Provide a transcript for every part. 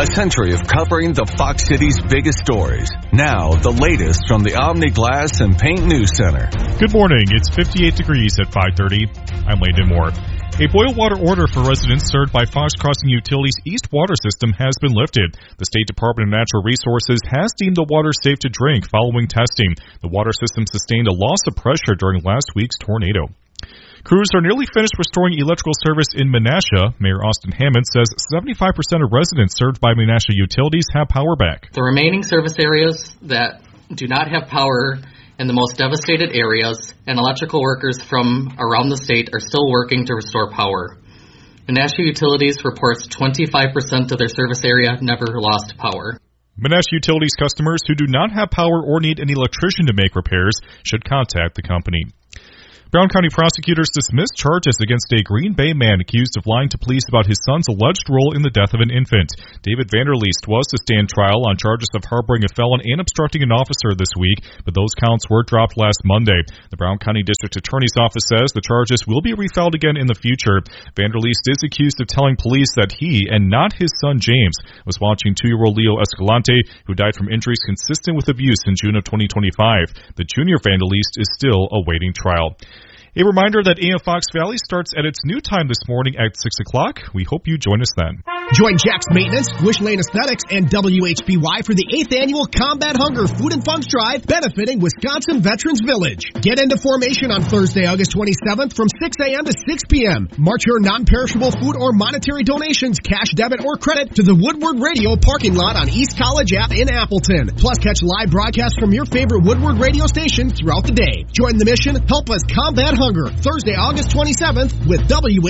A century of covering the Fox City's biggest stories. Now, the latest from the Omni Glass and Paint News Center. Good morning. It's 58 degrees at 5:30. I'm Landon Moore. A boil water order for residents served by Fox Crossing Utilities' East Water System has been lifted. The State Department of Natural Resources has deemed the water safe to drink following testing. The water system sustained a loss of pressure during last week's tornado. Crews are nearly finished restoring electrical service in Menasha. Mayor Austin Hammond says 75% of residents served by Menasha Utilities have power back. The remaining service areas that do not have power in the most devastated areas and electrical workers from around the state are still working to restore power. Menasha Utilities reports 25% of their service area never lost power. Menasha Utilities customers who do not have power or need an electrician to make repairs should contact the company. Brown County prosecutors dismissed charges against a Green Bay man accused of lying to police about his son's alleged role in the death of an infant. David Vanderleest was to stand trial on charges of harboring a felon and obstructing an officer this week, but those counts were dropped last Monday. The Brown County District Attorney's Office says the charges will be refiled again in the future. Vanderleest is accused of telling police that he, and not his son James, was watching 2-year-old Leo Escalante, who died from injuries consistent with abuse in June of 2025. The junior Vanderleest is still awaiting trial. A reminder that AM Fox Valley starts at its new time this morning at 6 o'clock. We hope you join us then. Join Jack's Maintenance, Wish Lane Aesthetics, and WHBY for the 8th Annual Combat Hunger Food and Funds Drive benefiting Wisconsin Veterans Village. Get into formation on Thursday, August 27th from 6 a.m. to 6 p.m. March your non-perishable food or monetary donations, cash, debit, or credit to the Woodward Radio parking lot on East College Ave in Appleton. Plus, catch live broadcasts from your favorite Woodward radio station throughout the day. Join the mission. Help us combat hunger. Thursday, August 27th with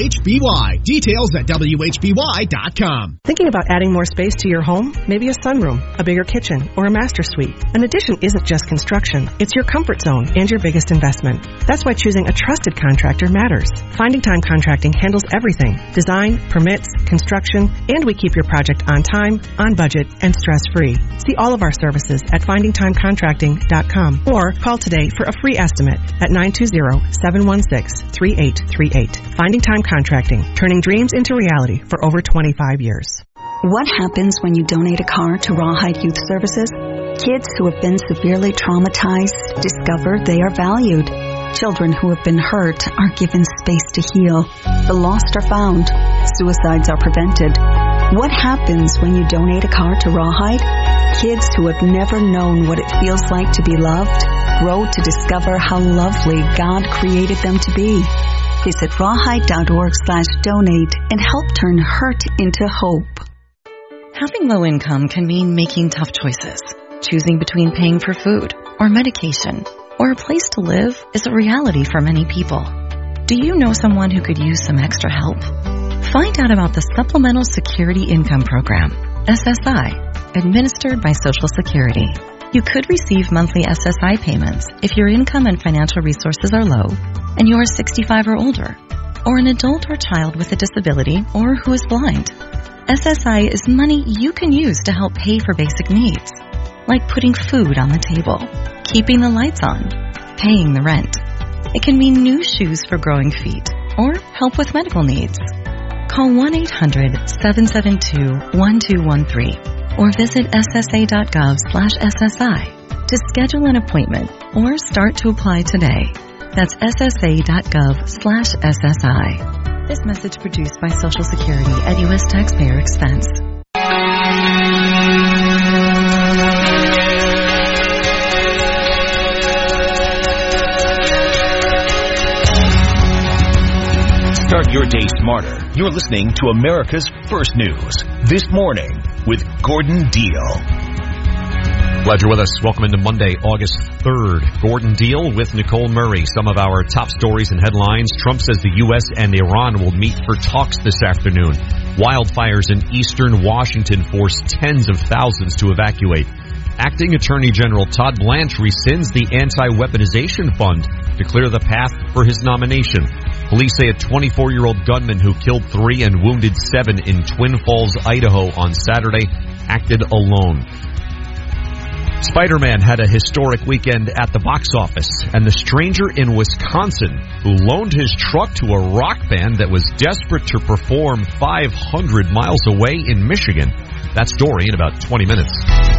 WHBY. Details at WHBY.com. Thinking about adding more space to your home? Maybe a sunroom, a bigger kitchen, or a master suite. An addition isn't just construction. It's your comfort zone and your biggest investment. That's why choosing a trusted contractor matters. Finding Time Contracting handles everything. Design, permits, construction, and we keep your project on time, on budget, and stress-free. See all of our services at FindingTimeContracting.com or call today for a free estimate at 920-716-3838. Finding Time Contracting, turning dreams into reality for over 25 years. What happens when you donate a car to Rawhide Youth Services? Kids who have been severely traumatized discover they are valued. Children who have been hurt are given space to heal. The lost are found. Suicides are prevented. What happens when you donate a car to Rawhide? Kids who have never known what it feels like to be loved grow to discover how lovely God created them to be. Visit rawhide.org/donate and help turn hurt into hope. Having low income can mean making tough choices. Choosing between paying for food or medication or a place to live is a reality for many people. Do you know someone who could use some extra help? Find out about the Supplemental Security Income Program, SSI, administered by Social Security. You could receive monthly SSI payments if your income and financial resources are low and you are 65 or older, or an adult or child with a disability or who is blind. SSI is money you can use to help pay for basic needs, like putting food on the table, keeping the lights on, paying the rent. It can mean new shoes for growing feet or help with medical needs. Call 1-800-772-1213 or visit ssa.gov/SSI to schedule an appointment or start to apply today. That's ssa.gov/SSI. This message produced by Social Security at U.S. taxpayer expense. Start your day smarter. You're listening to America's First News. This Morning with Gordon Deal. Glad you're with us. Welcome into Monday, August 3rd. Gordon Deal with Nicole Murray. Some of our top stories and headlines. Trump says the U.S. and Iran will meet for talks this afternoon. Wildfires in eastern Washington force tens of thousands to evacuate. Acting Attorney General Todd Blanche rescinds the anti-weaponization fund to clear the path for his nomination. Police say a 24-year-old gunman who killed 3 and wounded 7 in Twin Falls, Idaho on Saturday acted alone. Spider-Man had a historic weekend at the box office, and the stranger in Wisconsin who loaned his truck to a rock band that was desperate to perform 500 miles away in Michigan That story in about 20 minutes.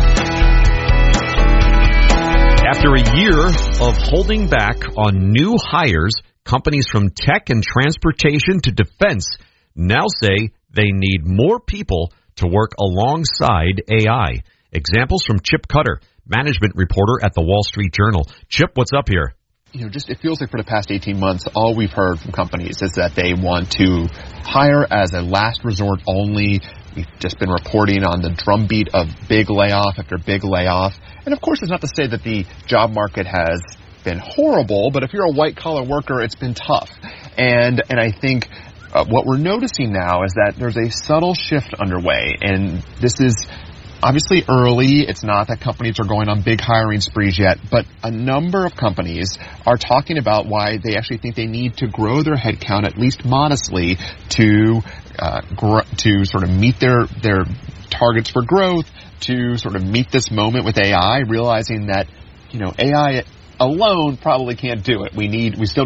After a year of holding back on new hires, companies from tech and transportation to defense now say they need more people to work alongside AI. Examples from Chip Cutter, management reporter at the Wall Street Journal. Chip, what's up here? It feels like for the past 18 months, all we've heard from companies is that they want to hire as a last resort only. We've just been reporting on the drumbeat of big layoff after big layoff. And of course, it's not to say that the job market has been horrible, but if you're a white-collar worker, it's been tough. And I think what we're noticing now is that there's a subtle shift underway, and this is obviously early. It's not that companies are going on big hiring sprees yet, but a number of companies are talking about why they actually think they need to grow their headcount at least modestly to sort of meet their targets for growth, to sort of meet this moment with AI, realizing that AI alone probably can't do it. We still